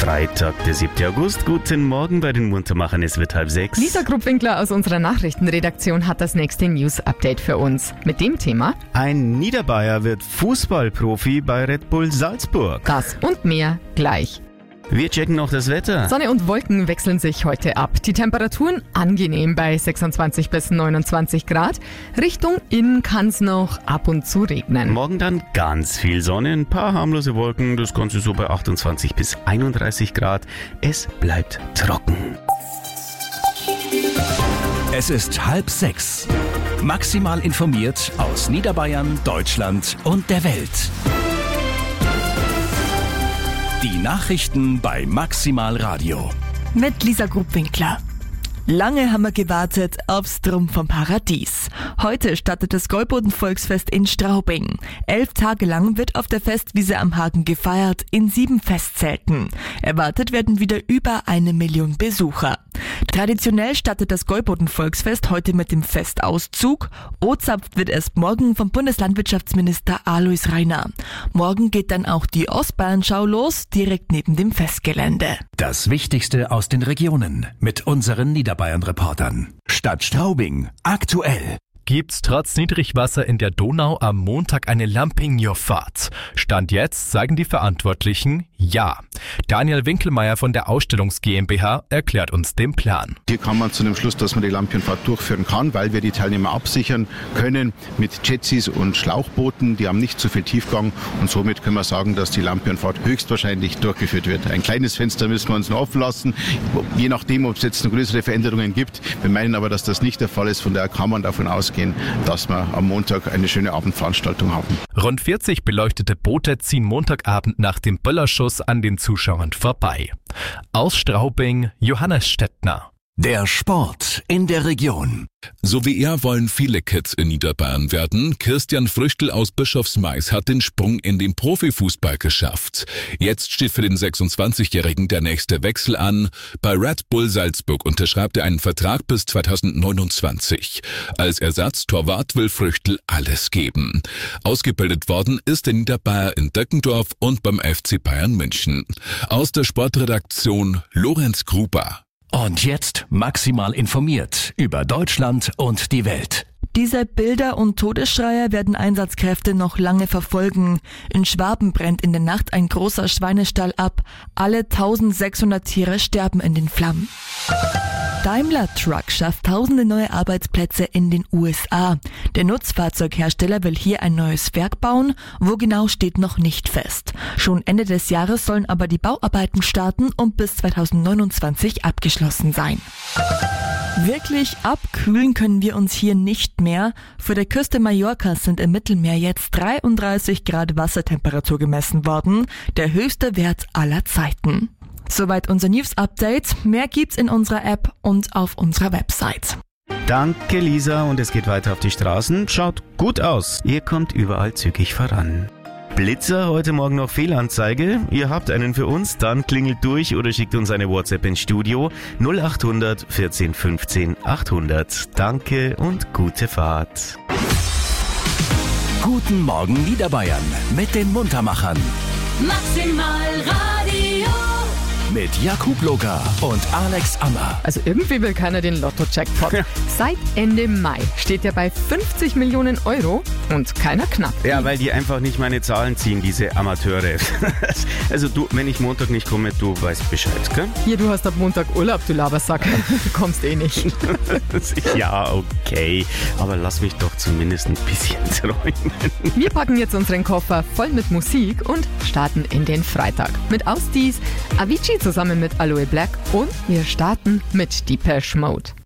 Freitag, der 7. August. Guten Morgen bei den Muntermachern, es wird 5:30. Lisa Gruppwinkler aus unserer Nachrichtenredaktion hat das nächste News-Update für uns. Mit dem Thema: Ein Niederbayer wird Fußballprofi bei Red Bull Salzburg. Das und mehr gleich. Wir checken noch das Wetter. Sonne und Wolken wechseln sich heute ab. Die Temperaturen angenehm bei 26 bis 29 Grad. Richtung Innen kann es noch ab und zu regnen. Morgen dann ganz viel Sonne, ein paar harmlose Wolken, das Ganze so bei 28 bis 31 Grad. Es bleibt trocken. Es ist 5:30. Maximal informiert aus Niederbayern, Deutschland und der Welt. Die Nachrichten bei Maximal Radio. Mit Lisa Gruppwinkler. Lange haben wir gewartet aufs Drum vom Paradies. Heute startet das Gäuboden-Volksfest in Straubing. 11 Tage lang wird auf der Festwiese am Hagen gefeiert, in 7 Festzelten. Erwartet werden wieder über 1 Million Besucher. Traditionell startet das Gäuboden-Volksfest heute mit dem Festauszug. O-zapft wird erst morgen vom Bundeslandwirtschaftsminister Alois Rainer. Morgen geht dann auch die Ostbayernschau los, direkt neben dem Festgelände. Das Wichtigste aus den Regionen mit unseren Niederbayern-Reportern. Stadt Straubing, aktuell. Gibt's trotz Niedrigwasser in der Donau am Montag eine Lampignierfahrt? Stand jetzt sagen die Verantwortlichen ja. Daniel Winkelmeier von der Ausstellungs GmbH erklärt uns den Plan. Hier kann man zu dem Schluss, dass man die Lampignierfahrt durchführen kann, weil wir die Teilnehmer absichern können mit Jetskis und Schlauchbooten. Die haben nicht so viel Tiefgang und somit können wir sagen, dass die Lampignierfahrt höchstwahrscheinlich durchgeführt wird. Ein kleines Fenster müssen wir uns noch offen lassen, je nachdem, ob es jetzt noch größere Veränderungen gibt. Wir meinen aber, dass das nicht der Fall ist. Von daher kann man davon ausgehen, dass wir am Montag eine schöne Abendveranstaltung haben. Rund 40 beleuchtete Boote ziehen Montagabend nach dem Böllerschuss an den Zuschauern vorbei. Aus Straubing, Johannes Stettner. Der Sport in der Region. So wie er wollen viele Kids in Niederbayern werden. Christian Früchtl aus Bischofsmais hat den Sprung in den Profifußball geschafft. Jetzt steht für den 26-Jährigen der nächste Wechsel an. Bei Red Bull Salzburg unterschreibt er einen Vertrag bis 2029. Als Ersatztorwart will Früchtl alles geben. Ausgebildet worden ist der Niederbayer in Döckendorf und beim FC Bayern München. Aus der Sportredaktion Lorenz Gruber. Und jetzt maximal informiert über Deutschland und die Welt. Diese Bilder und Todesschreie werden Einsatzkräfte noch lange verfolgen. In Schwaben brennt in der Nacht ein großer Schweinestall ab. Alle 1600 Tiere sterben in den Flammen. Daimler Truck schafft tausende neue Arbeitsplätze in den USA. Der Nutzfahrzeughersteller will hier ein neues Werk bauen. Wo genau steht noch nicht fest. Schon Ende des Jahres sollen aber die Bauarbeiten starten und bis 2029 abgeschlossen sein. Wirklich abkühlen können wir uns hier nicht mehr. Vor der Küste Mallorcas sind im Mittelmeer jetzt 33 Grad Wassertemperatur gemessen worden. Der höchste Wert aller Zeiten. Soweit unser News-Update. Mehr gibt's in unserer App und auf unserer Website. Danke, Lisa, und es geht weiter auf die Straßen. Schaut gut aus. Ihr kommt überall zügig voran. Blitzer, heute Morgen noch Fehlanzeige. Ihr habt einen für uns, dann klingelt durch oder schickt uns eine WhatsApp ins Studio 0800 14 15 800. Danke und gute Fahrt. Guten Morgen Niederbayern mit den Muntermachern. Maximal Radio. Mit Jakub Loga und Alex Ammer. Also irgendwie will keiner den Lotto-Jackpot. Ja. Seit Ende Mai steht er bei 50 Millionen Euro und keiner knackt. Ja, weil die einfach nicht meine Zahlen ziehen, diese Amateure. Also du, wenn ich Montag nicht komme, du weißt Bescheid, gell? Hier, du hast ab Montag Urlaub, du Labersack. Du kommst eh nicht. Ja, okay. Aber lass mich doch zumindest ein bisschen träumen. Wir packen jetzt unseren Koffer voll mit Musik und starten in den Freitag. Mit Ausdies, Avicii zusammen mit Aloe Black und wir starten mit Depeche Mode.